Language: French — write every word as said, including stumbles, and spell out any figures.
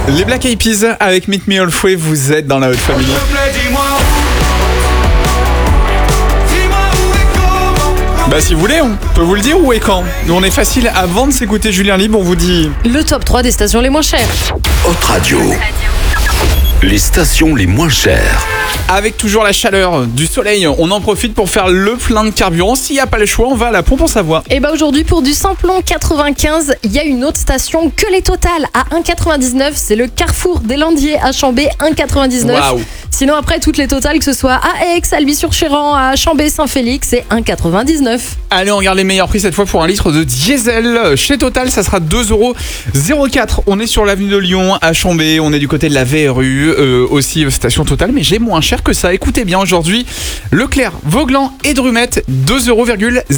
Les Black Eyed Peas avec Meet Me Halfway, vous êtes dans la Haute Family. Bah si vous voulez, on peut vous le dire où et quand. Nous on est facile, avant de s'écouter Julien Libre, on vous dit... Le top trois des stations les moins chères. Haute Radio. Les stations les moins chères. Avec toujours la chaleur du soleil, on en profite pour faire le plein de carburant. S'il n'y a pas le choix, on va à la pompe en Savoie. Et bah aujourd'hui, pour du samplon quatre-vingt-quinze, il y a une autre station que les Total à un virgule quatre-vingt-dix-neuf. C'est le Carrefour des Landiers à Chambé, un virgule quatre-vingt-dix-neuf. Waouh. Sinon, après, toutes les Total, que ce soit à Aix, Albi-sur-Chéran, à Chambé, Saint-Félix, c'est un virgule quatre-vingt-dix-neuf. Allez, on regarde les meilleurs prix cette fois pour un litre de diesel. Chez Total, ça sera deux euros zéro quatre. On est sur l'avenue de Lyon à Chambé. On est du côté de la V R U, euh, aussi euh, station Total, mais j'ai moins cher que ça. Écoutez bien, aujourd'hui, Leclerc, Vaugelan et Drumette, deux euros